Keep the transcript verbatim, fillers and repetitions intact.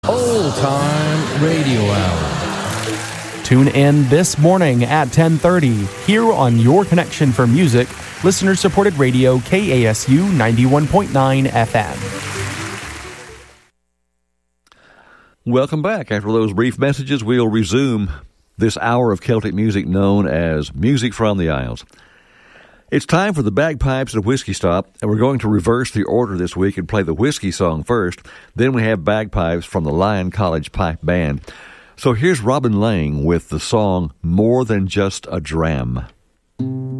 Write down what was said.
Old Time Radio Hour. Tune in this morning at ten thirty here on Your Connection for Music, listener-supported radio K A S U ninety-one point nine F M. Welcome back. After those brief messages, we'll resume this hour of Celtic music known as Music from the Isles. It's time for the bagpipes at Whiskey Stop, and we're going to reverse the order this week and play the whiskey song first. Then we have bagpipes from the Lyon College Pipe Band. So here's Robin Lang with the song More Than Just a Dram.